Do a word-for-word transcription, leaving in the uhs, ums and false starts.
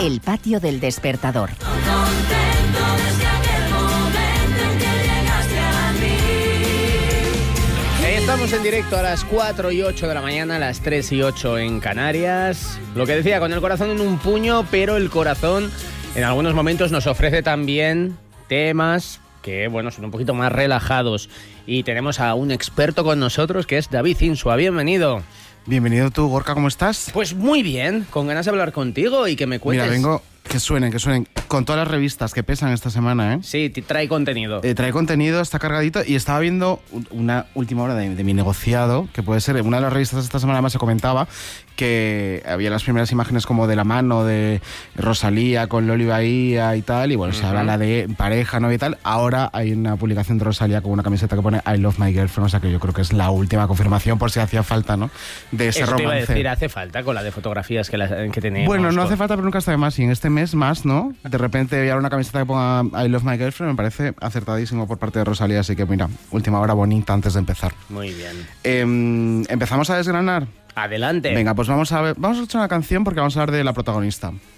El patio del despertador. Estamos en directo a las cuatro y ocho de la mañana, a las tres y ocho en Canarias. Lo que decía, con el corazón en un puño, pero el corazón en algunos momentos nos ofrece también temas que, bueno, son un poquito más relajados. Y tenemos a un experto con nosotros, que es David Insua. Bienvenido. Bienvenido tú, Gorka, ¿cómo estás? Pues muy bien, con ganas de hablar contigo y que me cuentes. Mira, vengo... Que suenen, que suenen. Con todas las revistas que pesan esta semana, ¿eh? Sí, trae contenido. Eh, trae contenido, está cargadito. Y estaba viendo una última hora de, de mi negociado, que puede ser, una de las revistas de esta semana más se comentaba que había las primeras imágenes como de la mano de Rosalía con Loli Bahía y tal. Y bueno, uh-huh. se habla la de pareja, ¿no? Y tal. Ahora hay una publicación de Rosalía con una camiseta que pone I love my girlfriend. O sea que yo creo que es la última confirmación, por si hacía falta, ¿no? De ese Eso romance. te iba a decir, hace falta con la de fotografías que, la, que tenemos. Bueno, no con... hace falta, pero nunca está de más. Y en este mes más, ¿no? De repente voy a una camiseta que ponga I love my girlfriend, me parece acertadísimo por parte de Rosalía, así que mira, última hora bonita antes de empezar. Muy bien. Eh, ¿Empezamos a desgranar? Adelante. Venga, pues vamos a ver, vamos a escuchar una canción porque vamos a hablar de la protagonista.